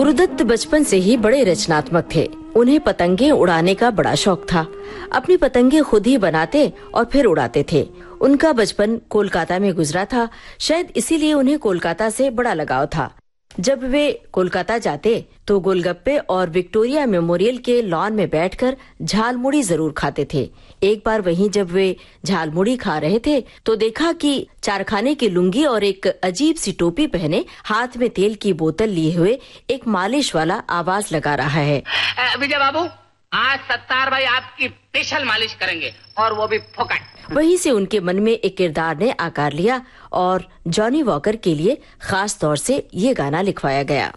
गुरुदत्त बचपन से ही बड़े रचनात्मक थे। उन्हें पतंगे उड़ाने का बड़ा शौक था। अपनी पतंगे खुद ही बनाते और फिर उड़ाते थे। उनका बचपन कोलकाता में गुजरा था। शायद इसीलिए उन्हें कोलकाता से बड़ा लगाव था। जब वे कोलकाता जाते तो गोलगप्पे और विक्टोरिया मेमोरियल के लॉन में बैठकर झालमुड़ी जरूर खाते थे। एक बार वहीं जब वे झालमुड़ी खा रहे थे तो देखा कि चारखाने की लुंगी और एक अजीब सी टोपी पहने हाथ में तेल की बोतल लिए हुए एक मालिश वाला आवाज लगा रहा है। विजय बाबू, आज सत्तार भाई आपकी स्पेशल मालिश करेंगे और वो भी फोकट। वहीं से उनके मन में एक किरदार ने आकार लिया और जॉनी वॉकर के लिए खास तौर से ये गाना लिखवाया गया।